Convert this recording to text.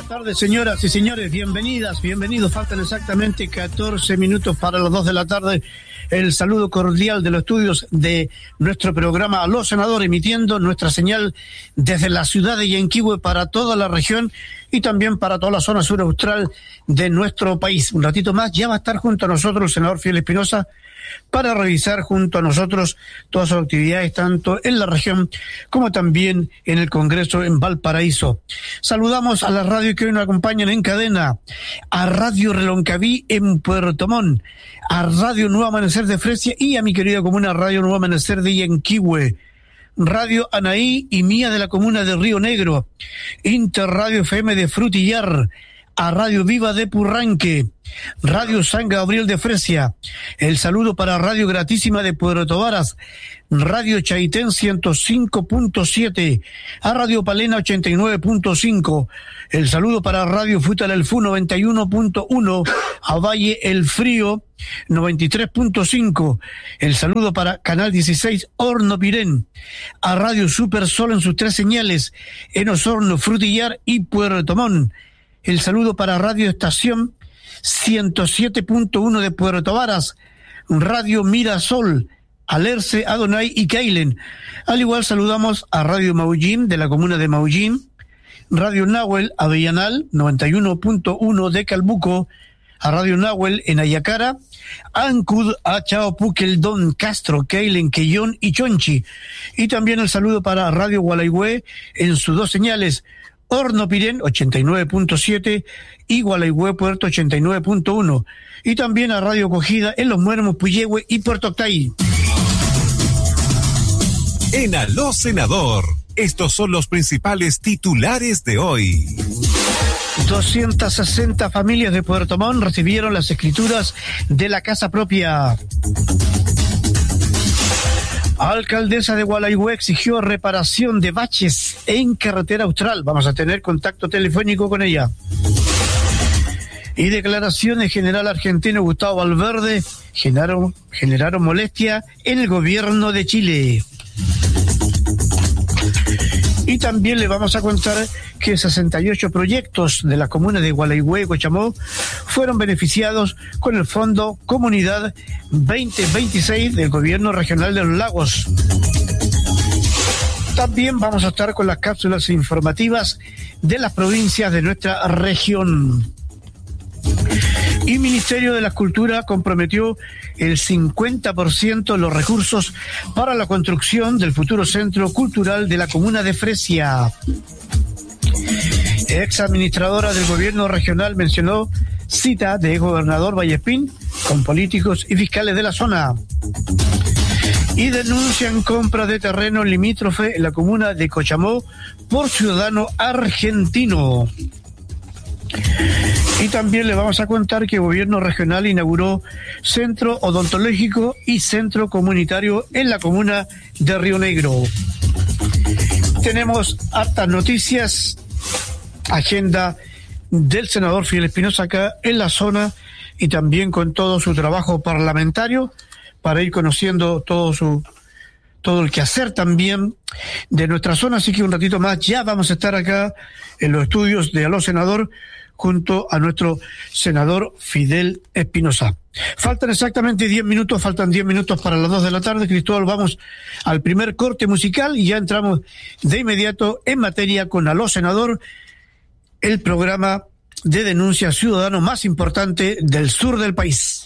Buenas tardes, señoras y señores, bienvenidas, bienvenidos. Faltan exactamente 14 minutos para las 2 de la tarde. El saludo cordial de los estudios de nuestro programa Aló Senador, emitiendo nuestra señal desde la ciudad de Yanquihue para toda la región y también para toda la zona sur austral de nuestro país. Un ratito más ya va a estar junto a nosotros el senador Fidel Espinosa para revisar junto a nosotros todas sus actividades, tanto en la región como también en el Congreso en Valparaíso. Saludamos a la radio que hoy nos acompañan en cadena, a Radio Reloncaví en Puerto Montt, a Radio Nuevo Amanecer de Fresia y a mi querida comuna Radio Nuevo Amanecer de Yanquihue, Radio Anaí y Mía de la comuna de Río Negro, Interradio FM de Frutillar, a Radio Viva de Purranque, Radio San Gabriel de Fresia, el saludo para Radio Gratísima de Puerto Varas, Radio Chaitén 105.7, a Radio Palena 89.5, el saludo para Radio Futal El Fu 91.1, a Valle El Frío 93.5, el saludo para Canal 16 Horno Pirén, a Radio Super Sol en sus 3 señales, en Osorno, Frutillar y Puerto Montt, el saludo para Radio Estación 107.1 de Puerto Varas, Radio Mirasol, Alerce, Adonai y Kailen. Al igual saludamos a Radio Maullín de la comuna de Maullín, Radio Nahuel Avellanal 91.1 de Calbuco, a Radio Nahuel en Ayacara, Ancud, Achao, Puquel, Don Castro, Kailen, Quellón y Chonchi. Y también el saludo para Radio Gualaihue en sus 2 señales, Horno Pirén 89.7 y Gualaihue Puerto 89.1, y también a Radio Cogida en Los Muermos, Puyehue y Puerto Octay. En Aló Senador, estos son los principales titulares de hoy. 260 familias de Puerto Montt recibieron las escrituras de la casa propia. Alcaldesa de Gualaihue exigió reparación de baches en carretera austral. Vamos a tener contacto telefónico con ella. Y declaraciones general argentino Gustavo Valverde generaron molestia en el gobierno de Chile. Y también le vamos a contar que 68 proyectos de la comuna de Gualaihue y Cochamó fueron beneficiados con el Fondo Comunidad 2026 del Gobierno Regional de los Lagos. También vamos a estar con las cápsulas informativas de las provincias de nuestra región. Y Ministerio de la Cultura comprometió el 50% de los recursos para la construcción del futuro centro cultural de la comuna de Fresia. Ex administradora del gobierno regional mencionó cita de gobernador Vallespín con políticos y fiscales de la zona. Y denuncian compra de terreno limítrofe en la comuna de Cochamó por ciudadano argentino. Y también le vamos a contar que el gobierno regional inauguró centro odontológico y centro comunitario en la comuna de Río Negro. Tenemos hartas noticias, agenda del senador Fidel Espinosa acá en la zona y también con todo su trabajo parlamentario para ir conociendo todo el quehacer también de nuestra zona. Así que un ratito más ya vamos a estar acá en los estudios de Aló Senador junto a nuestro senador Fidel Espinosa. Faltan exactamente 10 minutos, faltan 10 minutos para las 2 de la tarde. Cristóbal, vamos al primer corte musical y ya entramos de inmediato en materia con Aló Senador, el programa de denuncia ciudadano más importante del sur del país.